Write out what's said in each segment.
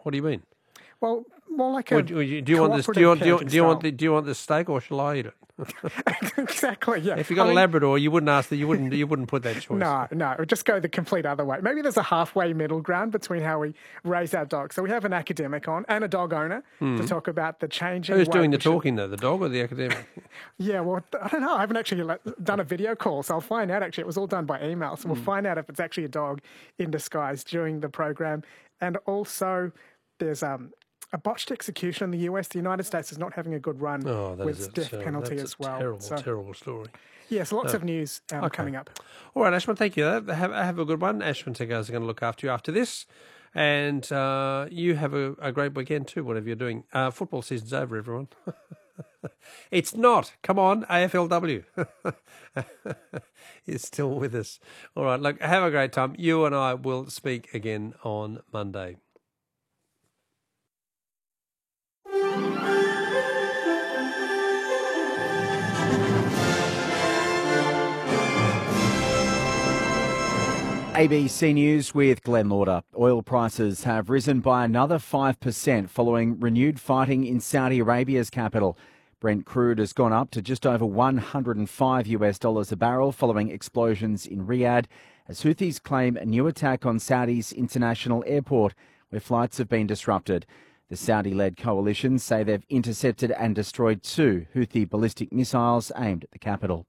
What do you mean? Well, more like a do you want this? Do you want this steak, or shall I eat it? Exactly. Yeah. If you got a Labrador, you wouldn't ask that. You wouldn't put that choice. No. It would just go the complete other way. Maybe there's a halfway middle ground between how we raise our dogs. So we have an academic on and a dog owner to talk about the changing. Who's doing the talking though? The dog or the academic? Yeah. Well, I don't know. I haven't actually done a video call, so I'll find out. Actually, it was all done by email, so we'll find out if it's actually a dog in disguise during the program. And also, there's a botched execution in the US. The United States is not having a good run with death penalty as well. Terrible story. Yes, lots of news coming up. All right, Ashwin, thank you. Have a good one. Ashwin Tegaz is going to look after you after this. And you have a great weekend too, whatever you're doing. Football season's over, everyone. It's not. Come on, AFLW. Is still with us. All right, look, have a great time. You and I will speak again on Monday. ABC News with Glenn Lauder. Oil prices have risen by another 5% following renewed fighting in Saudi Arabia's capital. Brent crude has gone up to just over $105 a barrel following explosions in Riyadh as Houthis claim a new attack on Saudi's international airport where flights have been disrupted. The Saudi-led coalition say they've intercepted and destroyed 2 Houthi ballistic missiles aimed at the capital.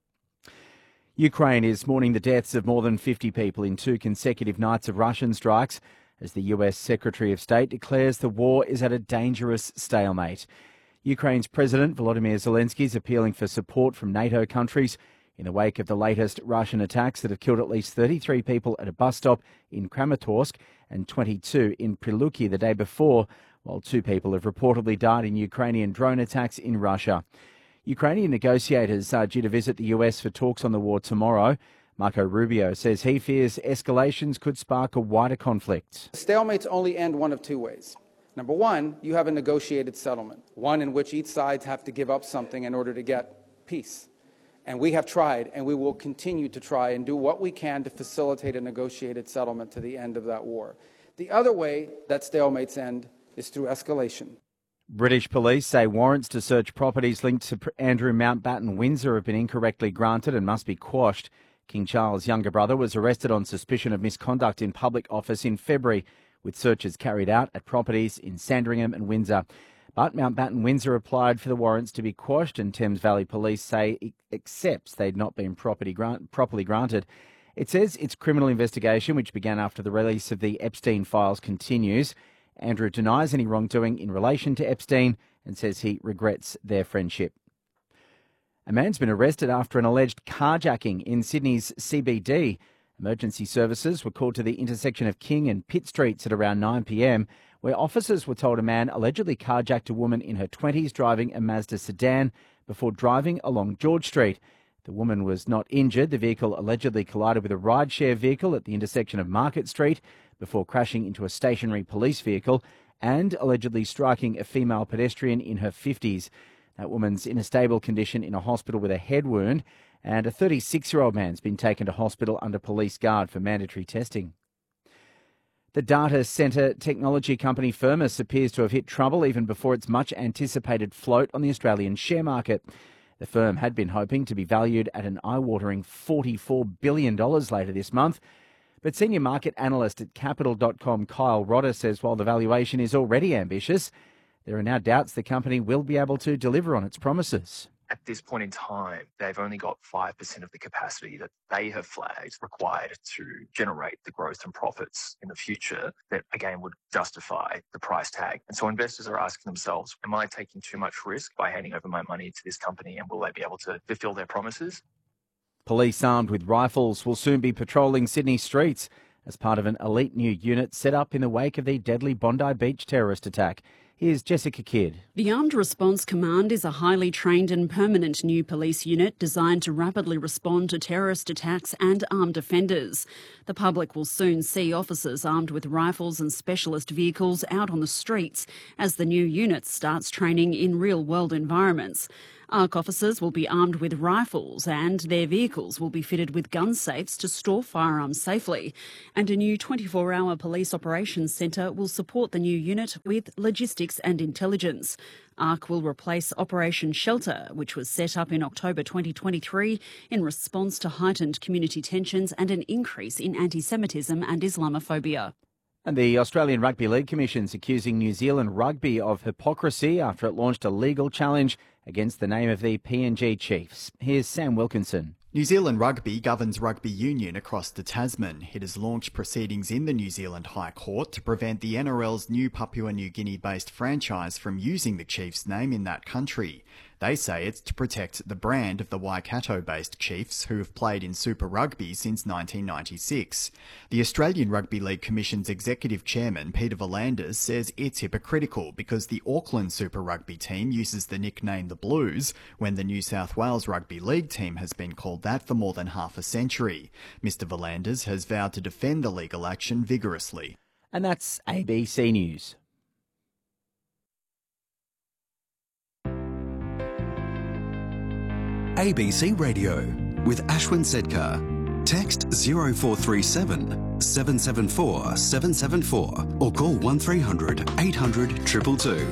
Ukraine is mourning the deaths of more than 50 people in 2 consecutive nights of Russian strikes as the US Secretary of State declares the war is at a dangerous stalemate. Ukraine's President Volodymyr Zelensky is appealing for support from NATO countries in the wake of the latest Russian attacks that have killed at least 33 people at a bus stop in Kramatorsk and 22 in Priluki the day before, while 2 people have reportedly died in Ukrainian drone attacks in Russia. Ukrainian negotiators are due to visit the US for talks on the war tomorrow. Marco Rubio says he fears escalations could spark a wider conflict. Stalemates only end one of 2 ways. Number one, you have a negotiated settlement, one in which each side have to give up something in order to get peace. And we have tried, and we will continue to try and do what we can to facilitate a negotiated settlement to the end of that war. The other way that stalemates end is through escalation. British police say warrants to search properties linked to Andrew Mountbatten Windsor have been incorrectly granted and must be quashed. King Charles' younger brother was arrested on suspicion of misconduct in public office in February, with searches carried out at properties in Sandringham and Windsor. But Mountbatten Windsor applied for the warrants to be quashed, and Thames Valley Police say it accepts they'd not been properly granted. It says its criminal investigation, which began after the release of the Epstein files, continues. Andrew denies any wrongdoing in relation to Epstein and says he regrets their friendship. A man's been arrested after an alleged carjacking in Sydney's CBD. Emergency services were called to the intersection of King and Pitt Streets at around 9 p.m, where officers were told a man allegedly carjacked a woman in her 20s driving a Mazda sedan before driving along George Street. The woman was not injured. The vehicle allegedly collided with a rideshare vehicle at the intersection of Market Street before crashing into a stationary police vehicle and allegedly striking a female pedestrian in her 50s. That woman's in a stable condition in a hospital with a head wound, and a 36-year-old man's been taken to hospital under police guard for mandatory testing. The data centre technology company Firmus appears to have hit trouble even before its much-anticipated float on the Australian share market. The firm had been hoping to be valued at an eye-watering $44 billion later this month. But senior market analyst at Capital.com Kyle Rodder says while the valuation is already ambitious, there are now doubts the company will be able to deliver on its promises. At this point in time, they've only got 5% of the capacity that they have flagged required to generate the growth and profits in the future that, again, would justify the price tag. And so investors are asking themselves, am I taking too much risk by handing over my money to this company, and will they be able to fulfill their promises? Police armed with rifles will soon be patrolling Sydney streets as part of an elite new unit set up in the wake of the deadly Bondi Beach terrorist attack. Here's Jessica Kidd. The Armed Response Command is a highly trained and permanent new police unit designed to rapidly respond to terrorist attacks and armed offenders. The public will soon see officers armed with rifles and specialist vehicles out on the streets as the new unit starts training in real-world environments. ARC officers will be armed with rifles and their vehicles will be fitted with gun safes to store firearms safely. And a new 24-hour police operations centre will support the new unit with logistics and intelligence. ARC will replace Operation Shelter, which was set up in October 2023 in response to heightened community tensions and an increase in anti-Semitism and Islamophobia. And the Australian Rugby League Commission's accusing New Zealand Rugby of hypocrisy after it launched a legal challenge against the name of the PNG Chiefs. Here's Sam Wilkinson. New Zealand Rugby governs rugby union across the Tasman. It has launched proceedings in the New Zealand High Court to prevent the NRL's new Papua New Guinea-based franchise from using the Chiefs' name in that country. They say it's to protect the brand of the Waikato-based Chiefs, who have played in Super Rugby since 1996. The Australian Rugby League Commission's Executive Chairman, Peter V'landys, says it's hypocritical because the Auckland Super Rugby team uses the nickname the Blues, when the New South Wales Rugby League team has been called that for more than half a century. Mr V'landys has vowed to defend the legal action vigorously. And that's ABC News. ABC Radio with Ashwin Sedkar. Text 0437 774 774 or call 1300 800 222.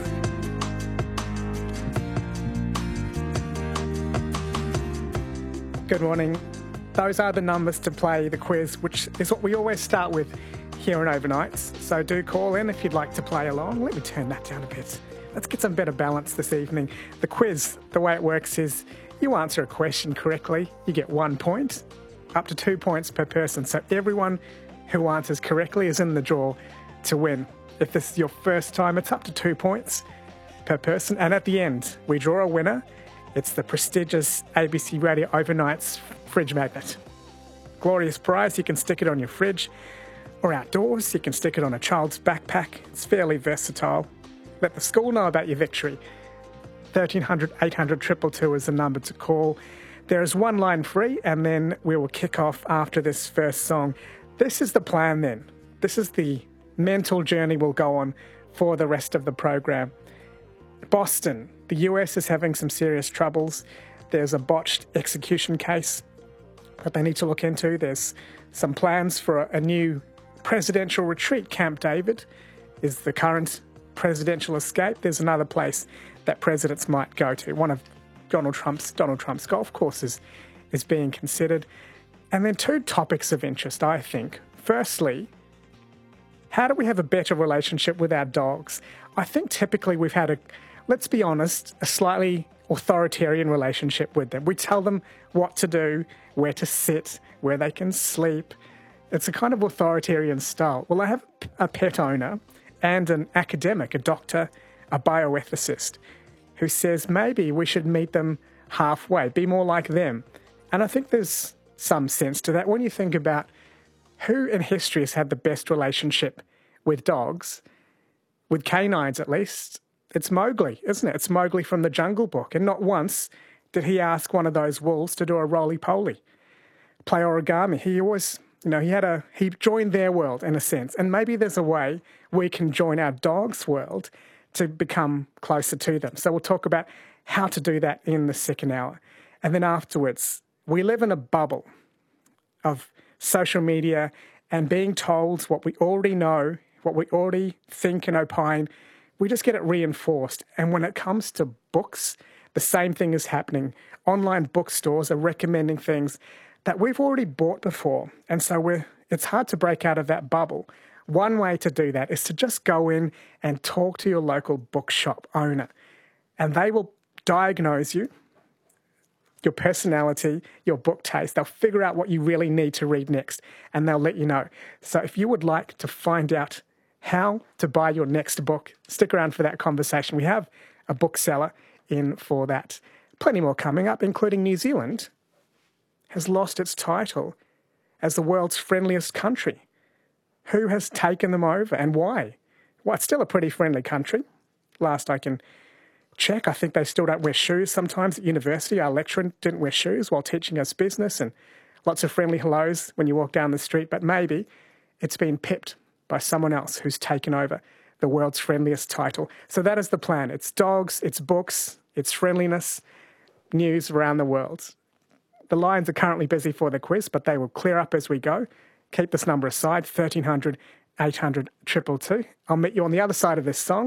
Good morning. Those are the numbers to play the quiz, which is what we always start with here in Overnights. So do call in if you'd like to play along. Let me turn that down a bit. Let's get some better balance this evening. The quiz, the way it works is you answer a question correctly, you get 1 point, up to 2 points per person. So everyone who answers correctly is in the draw to win. If this is your first time, it's up to 2 points per person. And at the end, we draw a winner. It's the prestigious ABC Radio Overnights fridge magnet. Glorious prize. You can stick it on your fridge or outdoors. You can stick it on a child's backpack. It's fairly versatile. Let the school know about your victory. 1300 800 222 is the number to call. There is one line free, and then we will kick off after this first song. This is the plan then. This is the mental journey we'll go on for the rest of the program. Boston, the US is having some serious troubles. There's a botched execution case that they need to look into. There's some plans for a new presidential retreat. Camp David is the current presidential escape. There's another place that presidents might go to. One of Donald Trump's golf courses is being considered. And then two topics of interest, I think. Firstly, how do we have a better relationship with our dogs? I think typically we've had let's be honest, a slightly authoritarian relationship with them. We tell them what to do, where to sit, where they can sleep. It's a kind of authoritarian style. Well, I have a pet owner and an academic, a doctor, a bioethicist, who says maybe we should meet them halfway, be more like them. And I think there's some sense to that. When you think about who in history has had the best relationship with dogs, with canines at least, it's Mowgli, isn't it? It's Mowgli from the Jungle Book. And not once did he ask one of those wolves to do a roly-poly, play origami. He always, he joined their world in a sense. And maybe there's a way we can join our dog's world to become closer to them. So we'll talk about how to do that in the second hour. And then afterwards, we live in a bubble of social media and being told what we already know, what we already think and opine. We just get it reinforced. And when it comes to books, the same thing is happening. Online bookstores are recommending things that we've already bought before. And so it's hard to break out of that bubble. One way to do that is to just go in and talk to your local bookshop owner. And they will diagnose you, your personality, your book taste. They'll figure out what you really need to read next, and they'll let you know. So if you would like to find out how to buy your next book, stick around for that conversation. We have a bookseller in for that. Plenty more coming up, including New Zealand has lost its title as the world's friendliest country. Who has taken them over and why? Well, it's still a pretty friendly country. Last I can check, I think they still don't wear shoes sometimes at university. Our lecturer didn't wear shoes while teaching us business, and lots of friendly hellos when you walk down the street. But maybe it's been pipped by someone else who's taken over the world's friendliest title. So that is the plan. It's dogs, it's books, it's friendliness. news around the world. The lines are currently busy for the quiz, but they will clear up as we go. Keep this number aside, 1300 800 222. I'll meet you on the other side of this song.